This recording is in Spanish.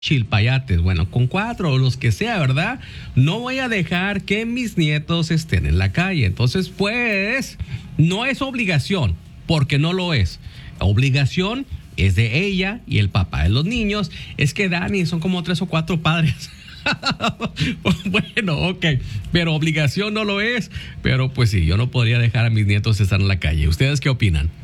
chilpayates, bueno, con 4 o los que sea, ¿verdad? No voy a dejar que mis nietos estén en la calle. Entonces, pues, no es obligación, porque no lo es. Obligación es de ella y el papá de los niños. Es que Dani, son como 3 o 4 padres. Bueno, ok, pero obligación no lo es. Pero pues sí, yo no podría dejar a mis nietos estar en la calle. ¿Ustedes qué opinan?